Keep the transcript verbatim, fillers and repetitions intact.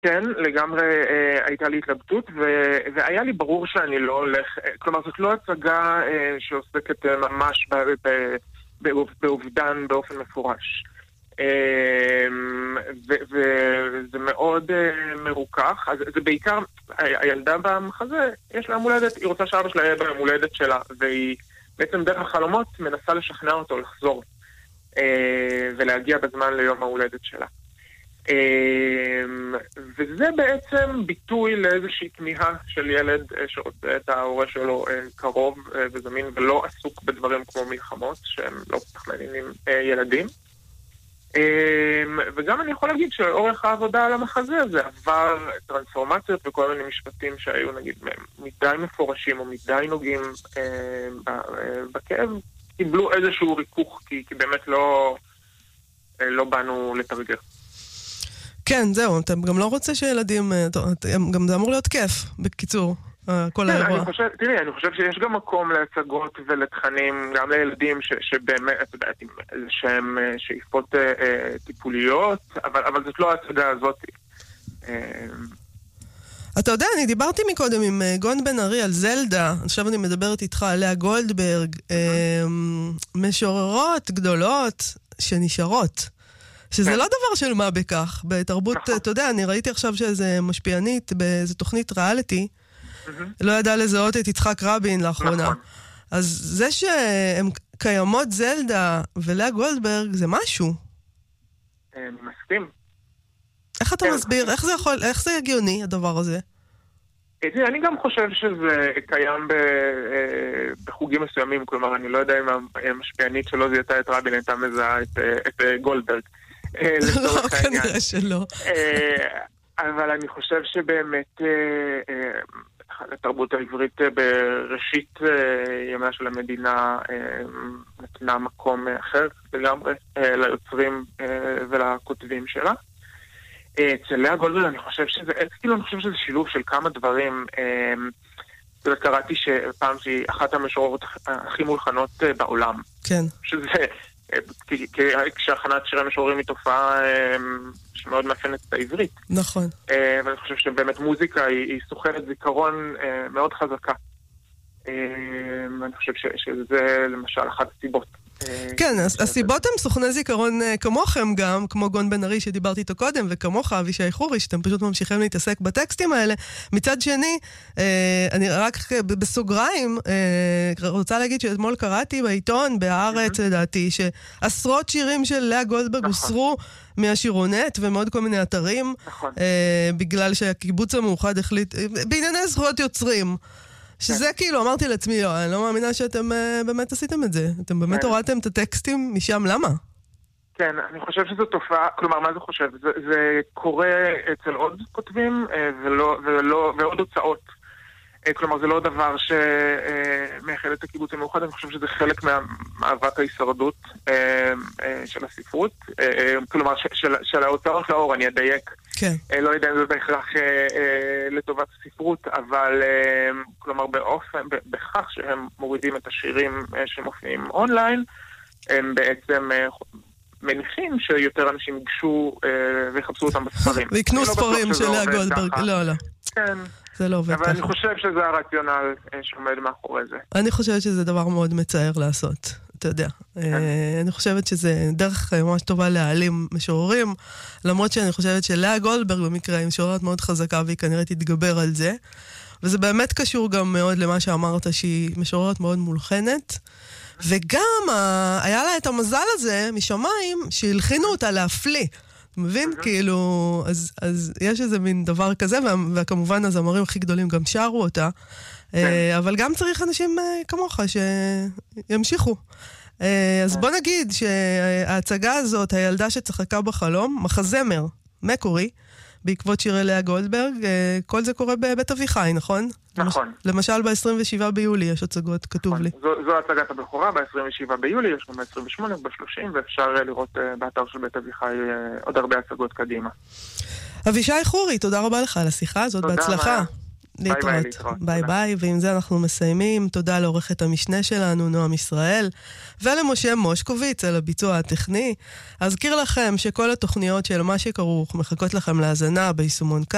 כן, לגמרי אה, הייתה לי התלבטות, ו- והיה לי ברור שאני לא הולך, אה, כלומר זאת לא הצגה אה, שעוסקת אה, ממש ב- ב- באוב- באובדן באופן מפורש. אה, ו- וזה מאוד אה, מרוכך, אז זה בעיקר, ה- הילדה במחזה, יש לה יום הולדת, היא רוצה שאבא שלה יהיה ביום הולדת שלה, והיא בעצם דרך החלומות מנסה לשכנע אותו לחזור, אה, ולהגיע בזמן ליום ההולדת שלה. וזה בעצם ביטוי לאיזושהי כמיהה של ילד שרוצה את ההורה שלו קרוב וזמין ולא עסוק בדברים כמו מלחמות שהם לא פתח מעניינים ילדים. וגם אני יכול להגיד שאורך העבודה על המחזה הזה עבר טרנספורמציות וכל מיני משפטים שהיו נגיד מדי מפורשים או מדי נוגעים בכאב קיבלו איזשהו ריכוך כי, כי באמת לא, לא באנו לתרגר. כן, זהו, אתם גם לא רוצה שילדים, גם זה אמור להיות כיף, בקיצור, כל האירוע. אני חושב, תראי, אני חושב שיש גם מקום להצגות ולתכנים, גם לילדים שבאמת, את יודעת, שהם שאיפות טיפוליות, אבל זאת לא ההצגה הזאת. אתה יודע, אני דיברתי מקודם עם גון בן ארי על זלדה, עכשיו אני מדברת איתך על לאה גולדברג, משוררות גדולות שנשארות. שזה לא דבר של מה בכך, בתרבות, אתה יודע, אני ראיתי עכשיו שאיזה משפיענית באיזו תוכנית ריאליטי, לא ידעה לזהות את יצחק רבין לאחרונה. אז זה שהן קיימות זלדה ולאה גולדברג זה משהו. מסכים. איך אתה מסביר? איך זה יכול, איך זה הגיוני הדבר הזה? אני גם חושב שזה קיים בחוגים מסוימים, כלומר אני לא יודע אם המשפיענית שלו זיהתה את רבין הייתה מזהה את גולדברג. לא, כנראה שלא. אבל אני חושב שבאמת התרבות העברית בראשית ימיה של המדינה נתנה מקום אחר לגמרי ליוצרים ולכותבים שלה. אצל לאה גולדברג אני חושב שזה, כאילו אני חושב שזה שילוב של כמה דברים. קראתי שפעם שהיא אחת המשוררות הכי מולחנות בעולם. כן. שזה כשהכנת שירי משוררים היא תופעה שמאוד מאפיינת את העברית. נכון. ואני חושב שבאמת מוזיקה היא סוכנת זיכרון מאוד חזקה. ואני חושב שזה למשל אחת הסיבות. כן, הסיבות הם סוכני זיכרון כמוכם גם, כמו גון בן ארי שדיברתי איתו קודם, וכמוך אבישי חורי, שאתם פשוט ממשיכים להתעסק בטקסטים האלה. מצד שני, אני רק בסוגריים רוצה להגיד שאתמול קראתי בעיתון, בהארץ לדעתי, שעשרות שירים של לאה גולדברג הוסרו מהשירונט ומאוד כל מיני אתרים, בגלל שהקיבוץ המאוחד החליט, בענייני זכויות יוצרים, שזה כאילו, אמרתי לעצמי, לא, אני לא מאמינה שאתם באמת עשיתם את זה. אתם באמת הורדתם את הטקסטים משם, למה? כן, אני חושב שזו תופעה, כלומר, מה זה חושב? זה, זה קורה אצל עוד כותבים ולא, ולא, ועוד הוצאות. כלומר, זה לא דבר שמייחד את הקיבוץ המאוחד, אני חושב שזה חלק מהמאבק ההישרדות של הספרות, כלומר, של, של ההוצאות לאור, אני אדייק. כן. לא יודע אם זה בהכרח לטובת הספרות, אבל כלומר באופן, בכך שהם מורידים את השירים שמופיעים אונליין, הם בעצם מניחים שיותר אנשים יגשו ויחפשו אותם בספרים. ויקנו ספרים של לאה גולדברג, לא, לא. כן. זה לא עובד ככה. אבל אני חושב שזה הרציונל שעומד מאחורי זה. אני חושבת שזה דבר מאוד מצער לעשות. אתה יודע. אני חושבת שזה דרך ממש טובה להעלים משוררים, למרות שאני חושבת שלאה גולדברג במקרה היא משוררת מאוד חזקה, והיא כנראה תתגבר על זה. וזה באמת קשור גם מאוד למה שאמרת, שהיא משוררת מאוד מולחנת. וגם היה לה את המזל הזה משמיים, שהלחינו אותה להפליא. אתה מבין? כאילו, אז, אז יש איזה מין דבר כזה, וכמובן הזמרים הכי גדולים גם שרו אותה. אבל גם צריך אנשים כמוך שימשיכו. אז בוא נגיד שההצגה הזאת, הילדה שצחקה בחלום, מחזמר מקורי, בעקבות שירי לאה גולדברג, כל זה קורה בבית אביחי, נכון? נכון. למשל ב-עשרים ושבעה ביולי יש הצגות, כתוב לי. זו הצגת הבכורה, ב-עשרים ושבעה ביולי, יש גם ב-עשרים ושמונה, ב-שלושים, ואפשר לראות באתר של בית אביחי עוד הרבה הצגות קדימה. אבישי חורי, תודה רבה לך על השיחה הזאת, בהצלחה. להתראות. ביי ביי, ועם זה אנחנו מסיימים. תודה לעורכת המשנה שלנו, נועם ישראל, ולמשה מושקוביץ על הביצוע הטכני. אזכיר לכם שכל התוכניות של מה שכרוך מחכות לכם להאזנה ביישומון כאן.